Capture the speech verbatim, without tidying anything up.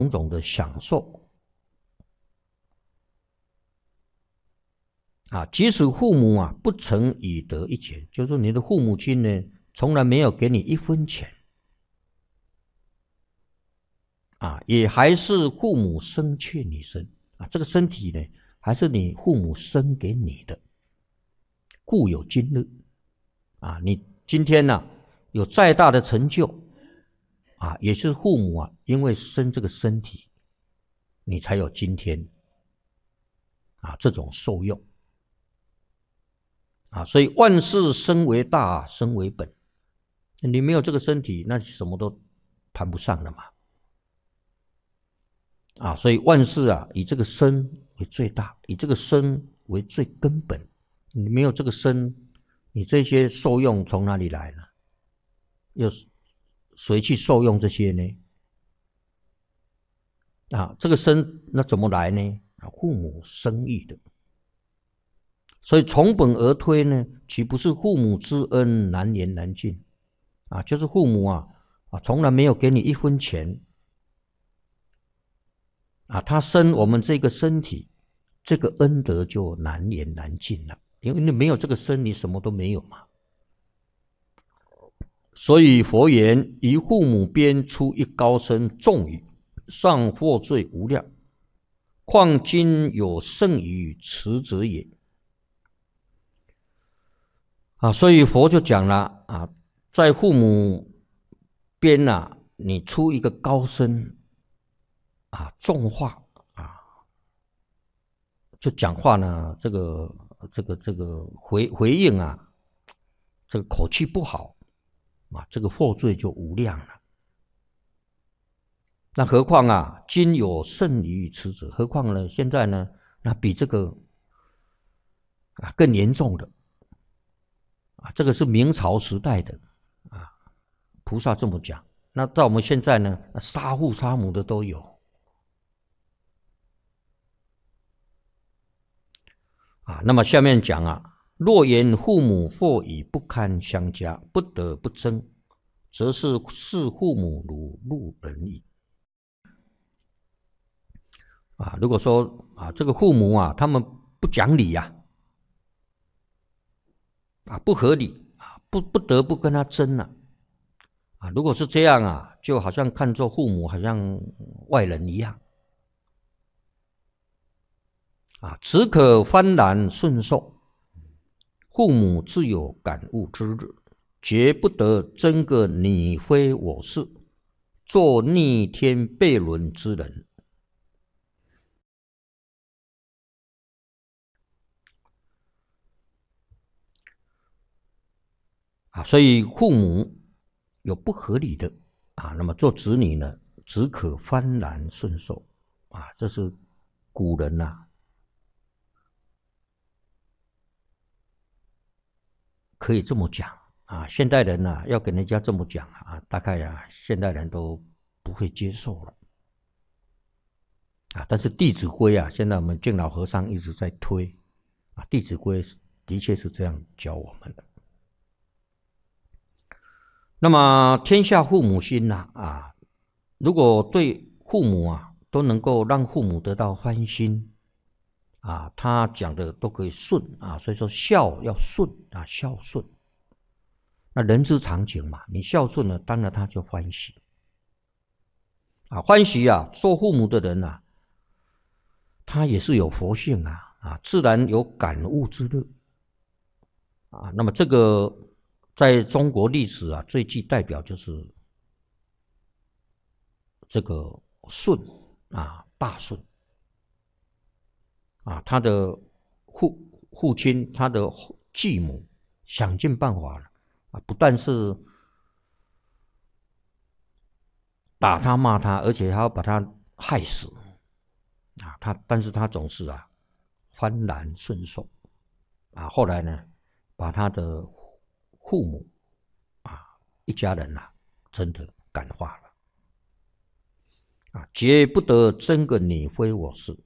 种种的享受啊。即使父母啊不曾以得一钱，就是说你的父母亲呢，从来没有给你一分钱啊，也还是父母生欠你身啊，这个身体呢，还是你父母生给你的，故有今日啊。你今天呢、啊，有再大的成就啊，也是父母啊，因为生这个身体，你才有今天啊这种受用啊。所以万事生为大，生为本。你没有这个身体，那什么都谈不上了嘛。啊，所以万事啊，以这个身为最大，以这个身为最根本。你没有这个身，你这些受用从哪里来呢？又谁去受用这些呢？啊，这个身那怎么来呢？啊，父母生育的。所以从本而推呢，岂不是父母之恩难言难尽？啊，就是父母啊啊，从来没有给你一分钱。啊，他生我们这个身体，这个恩德就难言难尽了，因为你没有这个身，你什么都没有嘛。所以佛言：以父母鞭出一高声重语，尚获罪无量，况今有甚于此者也。啊，所以佛就讲了啊，在父母边啊，你出一个高声啊，重话啊，就讲话呢，这个这个这个回回应啊，这个口气不好啊，这个获罪就无量了。那何况啊，今有甚于此者？何况呢，现在呢，那比这个啊更严重的啊，这个是明朝时代的啊，菩萨这么讲。那到我们现在呢，杀父杀母的都有。啊，那么下面讲啊，若言父母或以不堪相加，不得不争，则是视父母如路人矣。啊，如果说啊，这个父母啊，他们不讲理呀、啊，啊，不合理啊，不不得不跟他争了、啊，啊，如果是这样啊，就好像看作父母好像外人一样。啊，只可幡然顺受，父母自有感悟之日，绝不得争个你非我是，做逆天悖论之人。啊，所以父母有不合理的啊，那么做子女呢，只可幡然顺受啊，这是古人呐、啊。可以这么讲啊，现代人呢、啊、要跟人家这么讲啊，大概啊现代人都不会接受了啊。但是《弟子规》啊，现在我们敬老和尚一直在推啊，《弟子规》的确是这样教我们的。那么天下父母心呐 啊, 啊，如果对父母啊都能够让父母得到欢心啊，他讲的都可以顺啊，所以说孝要顺啊，孝顺。那人之常情嘛，你孝顺了，当然他就欢喜啊，欢喜啊，做父母的人啊，他也是有佛性啊啊，自然有感悟之乐啊。那么这个在中国历史啊，最具代表就是这个舜啊，大舜啊，他的父父亲，他的继母，想尽办法了啊，不但是打他骂他，而且还要把他害死啊！他，但是他总是啊，幡然顺受啊。后来呢，把他的父母啊，一家人啊，真的感化了啊，绝不得争个你非我是